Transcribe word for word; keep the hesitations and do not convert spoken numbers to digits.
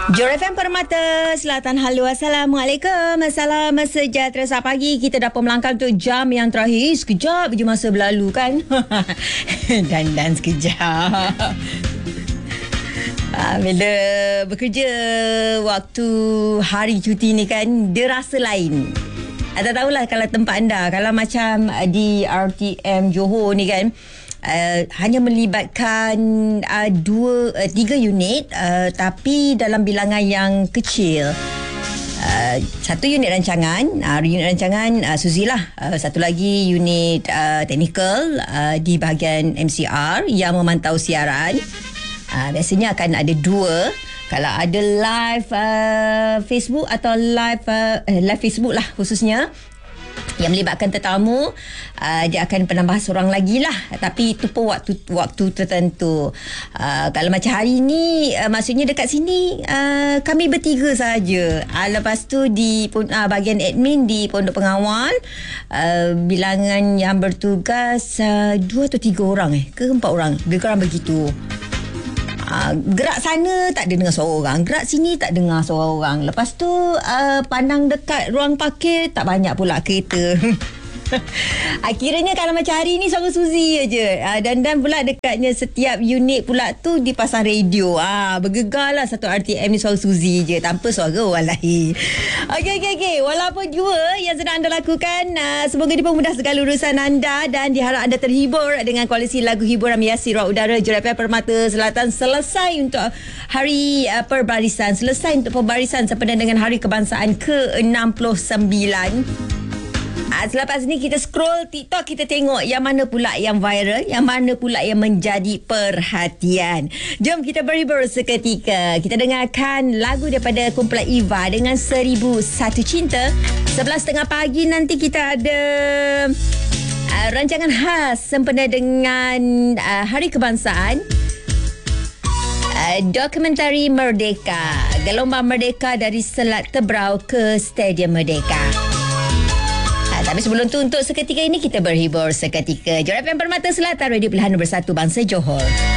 Johor F M Permata Selatan. Halo, Assalamualaikum. Salam sejahtera. Selamat pagi. Kita dah pun melangkah untuk jam yang terakhir. Sekejap je masa berlalu kan. dan dan sekejap. Ha, bila bekerja waktu hari cuti ni kan, dia rasa lain. Anda tahulah kalau tempat anda, kalau macam di R T M Johor ni kan, Uh, hanya melibatkan uh, dua, uh, tiga unit, uh, tapi dalam bilangan yang kecil. Uh, satu unit rancangan, uh, unit rancangan uh, Suzy lah. Uh, satu lagi unit uh, teknikal uh, di bahagian M C R yang memantau siaran. Uh, biasanya akan ada dua. Kalau ada live uh, Facebook atau live uh, live Facebook lah khususnya, yang melibatkan tetamu, uh, dia akan penambah seorang lagi lah. Tapi itu pun waktu waktu tertentu. Uh, kalau macam hari ni, uh, maksudnya dekat sini uh, kami bertiga saja. Uh, lepas tu di uh, bahagian admin di Pondok Pengawal, uh, bilangan yang bertugas uh, dua atau tiga orang eh ke empat orang. Lebih kurang begitu. Uh, gerak sana tak ada dengar suara orang, gerak sini tak dengar suara orang. Lepas tu uh, pandang dekat ruang parkir, tak banyak pula kereta. Akhirnya kalau macam hari ni suara Suzy je. uh, Dan dan pula dekatnya setiap unit pula tu dipasang radio. Ah, bergegar lah satu R T M ni suara Suzy je, tanpa suara orang lain. Okey, okey, okey. Walaupun jua yang sedang anda lakukan, uh, semoga dipermudah segala urusan anda dan diharap anda terhibur dengan koleksi lagu hiburan menghiasi ruang udara Johor F M Permata Selatan. Selesai untuk hari uh, perbarisan, selesai untuk pembarisan sempena dengan Hari Kebangsaan ke enam puluh sembilan. Ah, selepas ni kita scroll TikTok, kita tengok yang mana pula yang viral, yang mana pula yang menjadi perhatian. Jom kita berhibur seketika. Kita dengarkan lagu daripada kumpulan Eva dengan Seribu Satu Cinta. Sebelas setengah pagi nanti kita ada uh, rancangan khas sempena dengan uh, Hari Kebangsaan. Uh, dokumentari Merdeka, gelombang Merdeka dari Selat Tebrau ke Stadium Merdeka. Tapi sebelum tu, untuk seketika ini kita berhibur seketika. Johor F M Permata Selatan, radio pilihan nombor satu bangsa Johor.